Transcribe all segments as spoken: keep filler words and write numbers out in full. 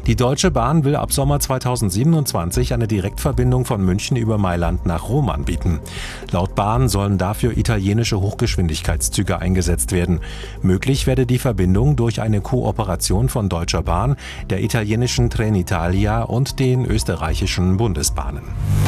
Die Deutsche Bahn will ab Sommer zweitausendsiebenundzwanzig eine Direktverbindung von München über Mailand nach Rom anbieten. Laut Bahn sollen dafür italienische Hochgeschwindigkeitszüge eingesetzt werden. Möglich werde die Verbindung durch eine Kooperation von Deutscher Bahn, der italienischen Trenitalia und den österreichischen Bundesbahnen.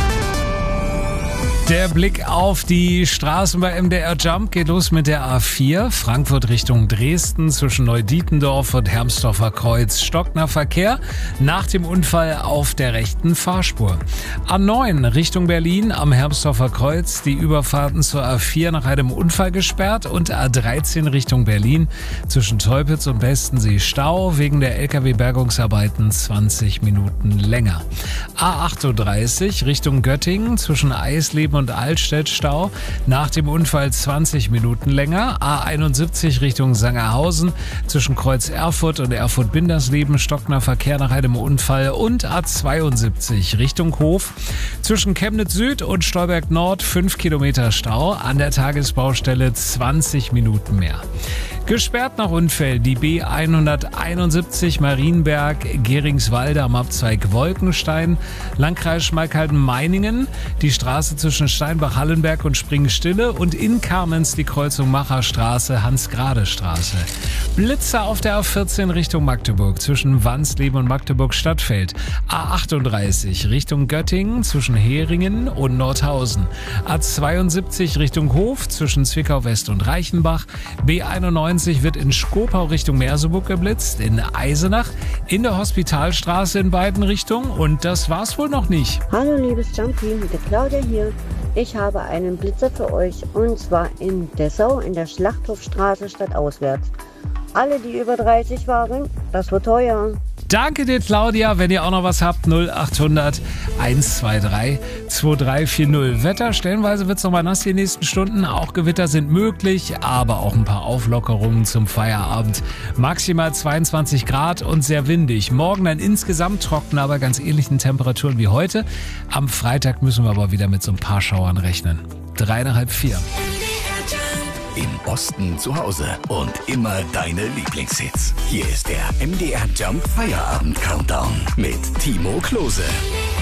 Der Blick auf die Straßen bei M D R Jump geht los mit der A vier, Frankfurt Richtung Dresden zwischen Neudietendorf und Hermsdorfer Kreuz. Stockner Verkehr nach dem Unfall auf der rechten Fahrspur. A neun Richtung Berlin am Hermsdorfer Kreuz, die Überfahrten zur A vier nach einem Unfall gesperrt und A dreizehn Richtung Berlin zwischen Teupitz und Bestensee Stau wegen der L K W-Bergungsarbeiten zwanzig Minuten länger. A achtunddreißig Richtung Göttingen zwischen Eisleben und Altstedt Stau, nach dem Unfall zwanzig Minuten länger. A einundsiebzig Richtung Sangerhausen zwischen Kreuz Erfurt und Erfurt-Bindersleben, Stockner Verkehr nach einem Unfall. Und A zweiundsiebzig Richtung Hof zwischen Chemnitz Süd und Stolberg Nord, fünf Kilometer Stau, an der Tagesbaustelle zwanzig Minuten mehr. Gesperrt nach Unfällen die B hunderteinundsiebzig Marienberg-Geringswalde am Abzweig Wolkenstein, Landkreis Schmalkalden-Meiningen, die Straße zwischen Steinbach-Hallenberg und Springstille und in Kamenz die Kreuzung Macherstraße, Hans-Grade-Straße. Blitzer auf der A vierzehn Richtung Magdeburg zwischen Wansleben und Magdeburg-Stadtfeld. A achtunddreißig Richtung Göttingen zwischen Heringen und Nordhausen. A zweiundsiebzig Richtung Hof zwischen Zwickau-West und Reichenbach. B einundneunzig wird in Schkopau Richtung Merseburg geblitzt, in Eisenach, in der Hospitalstraße in beiden Richtungen und das war's wohl noch nicht. Hallo liebes Jumpteam, die Claudia hier. Ich habe einen Blitzer für euch und zwar in Dessau in der Schlachthofstraße stadtauswärts. Alle, die über dreißig waren, das wird teuer. Danke dir, Claudia. Wenn ihr auch noch was habt, null achthundert hundertzweiundzwanzig zweiunddreißig Wetter, stellenweise wird es noch mal nass die nächsten Stunden. Auch Gewitter sind möglich, aber auch ein paar Auflockerungen zum Feierabend. Maximal zweiundzwanzig Grad und sehr windig. Morgen dann insgesamt trocken, aber ganz ähnlichen Temperaturen wie heute. Am Freitag müssen wir aber wieder mit so ein paar Schauern rechnen. Dreieinhalb, vier. Im Osten zu Hause und immer deine Lieblingshits. Hier ist der M D R Jump Feierabend Countdown mit Timo Klose.